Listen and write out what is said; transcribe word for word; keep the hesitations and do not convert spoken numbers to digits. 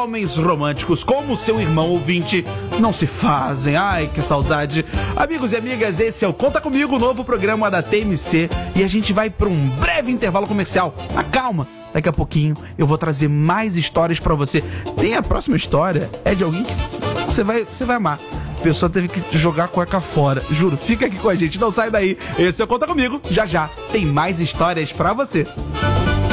homens românticos como seu irmão ouvinte não se fazem. Ai, que saudade. Amigos e amigas, esse é o Conta Comigo, o novo programa da T M C. E a gente vai para um breve intervalo comercial. Mas calma, daqui a pouquinho eu vou trazer mais histórias pra você. Tem a próxima história, é de alguém que você vai, você vai amar. A pessoa teve que jogar a cueca fora. Juro, fica aqui com a gente, não sai daí. Esse é o Conta Comigo, já já tem mais histórias pra você.